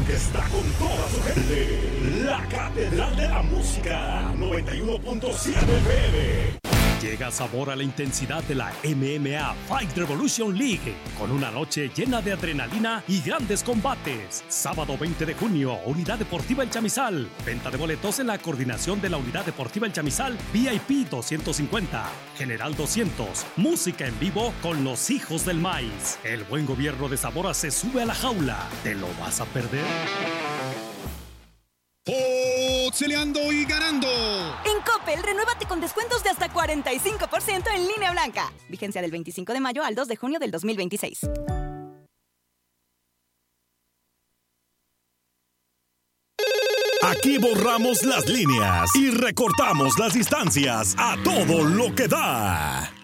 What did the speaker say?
que está con toda su gente. La Catedral de la Música, 91.7 FM. Llega sabor a la intensidad de la MMA Fight Revolution League, con una noche llena de adrenalina y grandes combates. Sábado 20 de junio, Unidad Deportiva El Chamizal. Venta de boletos en la coordinación de la Unidad Deportiva El Chamizal, VIP 250, General 200. Música en vivo con los Hijos del Maíz. El buen gobierno de Zamora se sube a la jaula. ¿Te lo vas a perder? ¡Boxeleando y ganando! En Coppel, renuévate con descuentos de hasta 45% en línea blanca. Vigencia del 25 de mayo al 2 de junio del 2026. Aquí borramos las líneas y recortamos las distancias a todo lo que da.